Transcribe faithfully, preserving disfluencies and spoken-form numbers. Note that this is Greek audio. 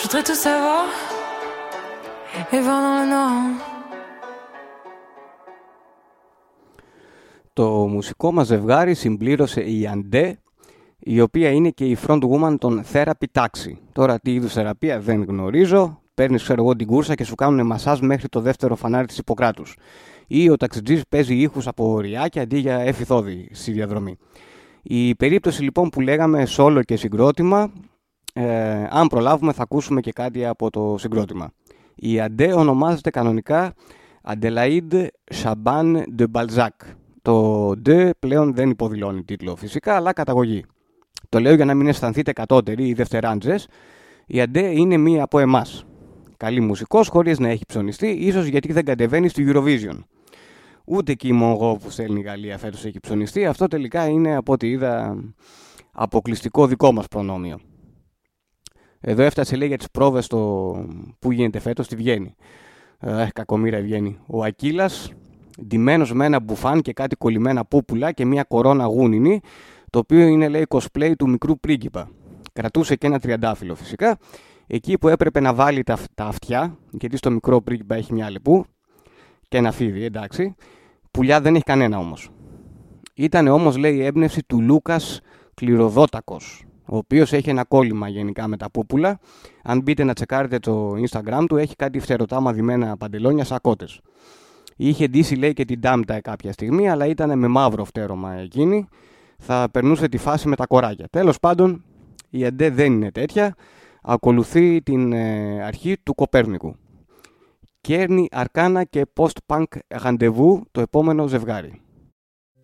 voudrais tout savoir et voir dans le noir. Το μουσικό μας ζευγάρι συμπλήρωσε η Αντέ, η οποία είναι και η front woman των Therapy Taxi. Τώρα τι είδους θεραπεία δεν γνωρίζω. Παίρνεις, ξέρω εγώ, την κούρσα και σου κάνουν μασάζ μέχρι το δεύτερο φανάρι της Ιπποκράτους. Ή ο ταξιτζής παίζει ήχους από ριάκια αντί για εφηθόδη στη διαδρομή. Η περίπτωση λοιπόν που λέγαμε solo και συγκρότημα, ε, αν προλάβουμε θα ακούσουμε και κάτι από το συγκρότημα. Η Αντέ ονομάζεται κανονικά Adelaide Chaban de Balzac. Το de πλέον δεν υποδηλώνει τίτλο φυσικά, αλλά καταγωγή. Το λέω για να μην αισθανθείτε κατώτεροι ή δευτεράντζες. Η Αντέ είναι μία από εμάς. Καλή μουσικός, χωρίς να έχει ψωνιστεί, ίσως γιατί δεν κατεβαίνει στο Eurovision. Ούτε και η Μονγό που στέλνει η Γαλλία φέτος έχει ψωνιστεί. Αυτό τελικά είναι, από ό,τι είδα, αποκλειστικό δικό μας προνόμιο. Εδώ έφτασε, λέει, για τις πρόβες το που γίνεται φέτος στη Βιέννη. Ε, κακομοίρα η Βιέννη. Ο Ακύλας, ντυμένος με ένα μπουφάν και κάτι κολλημένα πούπουλα και μια κορώνα γούνινη, το οποίο είναι, λέει, cosplay του μικρού πρίγκιπα. Κρατούσε και ένα τριαντάφυλλο φυσικά, εκεί που έπρεπε να βάλει τα, τα αυτιά, γιατί στο μικρό πρίγκιπα έχει μια λεπού και ένα φίδι, εντάξει. Πουλιά δεν έχει κανένα όμως. Ήταν όμως, λέει, η έμπνευση του Λούκας Κληροδότακος, ο οποίος έχει ένα κόλλημα γενικά με τα πούπουλα. Αν μπείτε να τσεκάρετε το Instagram του, έχει κάτι φτερωτά μαδημένα παντελόνια σακώτες. Είχε ντύσει, λέει, και την Ντάμπτα κάποια στιγμή, αλλά ήταν με μαύρο φτέρωμα εκείνη. Θα περνούσε τη φάση με τα κοράκια. Τέλος πάντων, η Αντέ δεν είναι τέτοια. Ακολουθεί την ε, αρχή του Κοπέρνικου. Κέρνη, Αρκάνα και Post-Punk Ραντεβού, το επόμενο ζευγάρι.